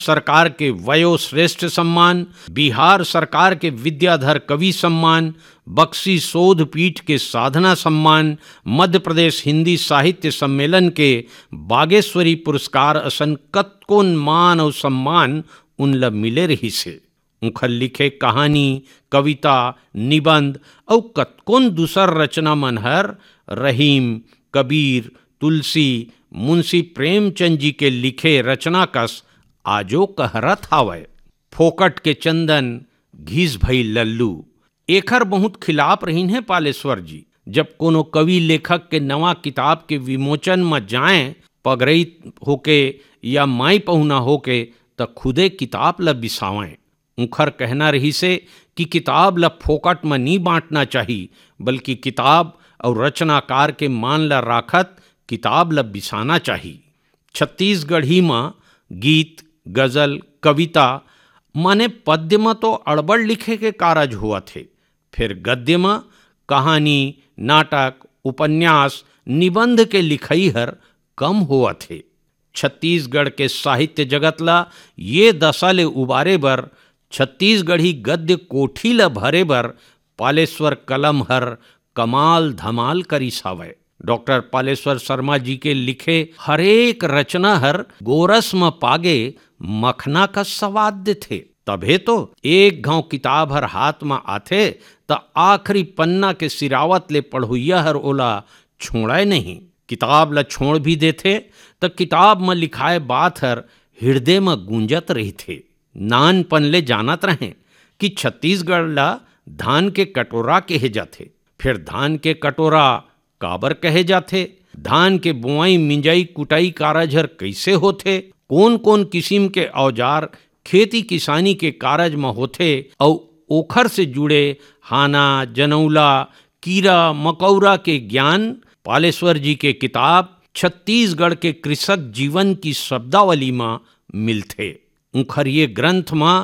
सरकार के वयोश्रेष्ठ सम्मान, बिहार सरकार के विद्याधर कवि सम्मान, बक्सी शोध पीठ के साधना सम्मान, मध्य प्रदेश हिंदी साहित्य सम्मेलन के बागेश्वरी पुरस्कार असन कतकोन मान और सम्मान उनला मिले रही से। उनखर लिखे कहानी, कविता, निबंध और कतकोन दूसर रचना मनहर रहीम, कबीर, तुलसी, मुंशी प्रेमचंद जी के लिखे रचना कस आजो कहरत हावय। फोकट के चंदन घीस भई लल्लू एखर बहुत खिलाफ रहीन है पालेश्वर जी। जब कोनो कवि लेखक के नवा किताब के विमोचन में जाएं पगरई होके या माई पहुना होके त खुदे किताब ल बिसावें। उखर कहना रही से कि किताब ल फोकट में नहीं बांटना चाहिए, बल्कि किताब और रचनाकार के मान ल राखत किताब ल बिसाना चाहिए। छत्तीसगढ़ी में गीत, गजल, कविता माने पद्य में तो अड़बड़ लिखे के कारज हुआ थे। फिर गद्य में कहानी, नाटक, उपन्यास, निबंध के लिखई हर कम हुआ थे। छत्तीसगढ़ के साहित्य जगत ला ये दशा ले उबारे बर, छत्तीसगढ़ी गद्य कोठी ला भरे बर पालेश्वर कलम हर कमाल धमाल करी सावय। डॉक्टर पालेश्वर शर्मा जी के लिखे हरेक रचना हर गोरस में पागे मखना का स्वाद थे। तभे तो एक घाव किताब हर हाथ में आथे त आखिरी पन्ना के सिरावत ले पढ़ुइया हर ओला छोड़े नहीं। किताब ला छोड़ भी देथे त किताब में लिखाए बात हर हृदय में गूंजत रही थे। नानपन ले जानत रहें कि छत्तीसगढ़ ला धान के कटोरा कहे जाथे। फिर धान के कटोरा काबर कहे जाथे, धान के बुआई, मिंजाई, कुटाई कारज हर कैसे होथे, कौन कौन किस्म के औजार खेती किसानी के कारज में होथे और ओखर से जुड़े हाना, जनौला, कीरा मकौरा के ज्ञान पालेश्वर जी के किताब छत्तीसगढ़ के कृषक जीवन की शब्दावली में मिलथे। उखर ये ग्रंथ में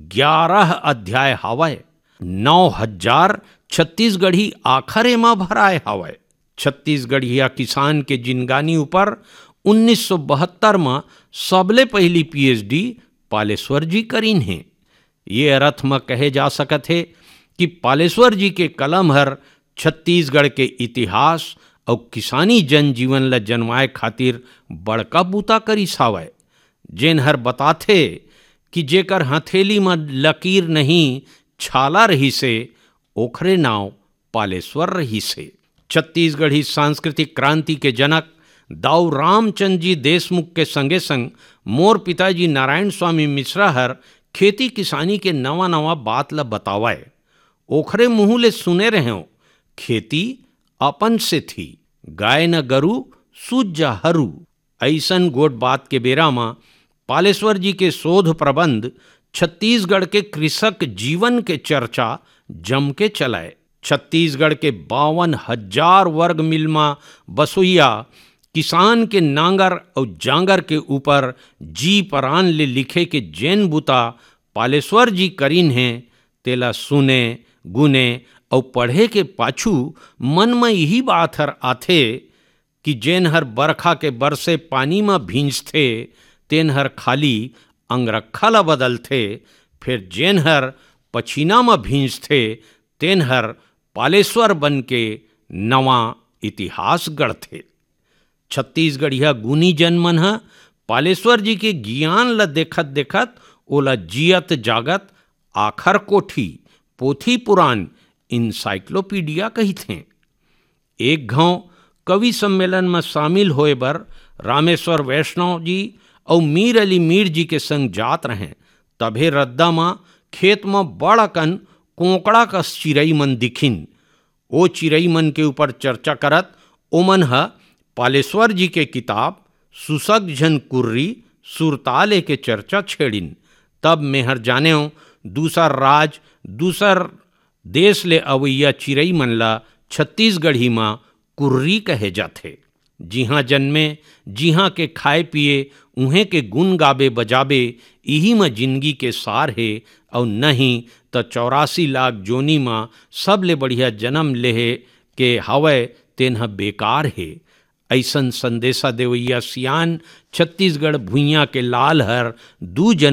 11 अध्याय हावय। 9,000 छत्तीसगढ़ी आखरे में भराए हावय। छत्तीसगढ़िया किसान के जिनगानी ऊपर 1972 में सबले पहली पीएचडी पालेश्वर जी करीन हैं। ये अर्थ में कहे जा सकत है कि पालेश्वर जी के कलम हर छत्तीसगढ़ के इतिहास और किसानी जनजीवन ल जनवाए खातिर बड़का बूता करी सावय। जेन हर बताथे कि जेकर हथेली में लकीर नहीं छाला रही से ओखरे नाव पालेश्वर रही से। छत्तीसगढ़ी सांस्कृतिक क्रांति के जनक दाऊ रामचंद जी देशमुख के संगे संग मोर पिताजी नारायण स्वामी मिश्रा हर खेती किसानी के नवा नवा बात ला बतावाए। ओखरे मुँह ले सुने रहे हो, खेती अपन से थी, गाय न गरु सूझ जा हरू। ऐसन गोट बात के बेरा में पालेश्वर जी के शोध प्रबंध छत्तीसगढ़ के कृषक जीवन के चर्चा जम के चलाए। छत्तीसगढ़ के 52,000 वर्ग मील में बसोइया किसान के नांगर और जांगर के ऊपर जी परान ले लिखे के जैन बूता पालेश्वर जी करीन हैं, तेला सुने, गुने और पढ़े के पाछू मन में यही बात हर आथे कि जेन हर बरखा के बरसे पानी में भींजथे तेन हर खाली अंगरखा ला बदलथे। फिर जेन हर पछीना में भींजथे तेन हर पालेश्वर बन के नवा इतिहास गढ़थे। छत्तीसगढ़िया गुनी जन मन ह पालेश्वर जी के ज्ञान ल देखत देखत ओला जियत जागत आखर कोठी, पोथी पुराण, इंसाइक्लोपीडिया कहिथे। एक घाव कवि सम्मेलन में शामिल होए बर रामेश्वर वैष्णव जी और मीर अली मीर जी के संग जात रहें। तभे रद्दा में खेत में बड़कन कोंकड़ा का चिरई मन दिखिन। ओ चिरई मन के ऊपर चर्चा करत ओमन ह पालेश्वर जी के किताब सुसग झन कुर्री सुरताले के चर्चा छेड़िन। तब मेहर जाने हो दूसर राज दूसर देश ले अवैया चिरई मन ला छत्तीसगढ़ी में कुर्री कहे जाथे। जिहाँ जन्मे, जिहाँ के खाए पिए उहें के गुण गाबे बजाबे, यही में जिंदगी के सार है। और नहीं तो 84 लाख जोनी में सब ले बढ़िया जन्म लेहे के हवय तेन बेकार है। ऐसन संदेशा देवैया सियान छत्तीसगढ़ भुइयाँ के लाल हर 2 जनवरी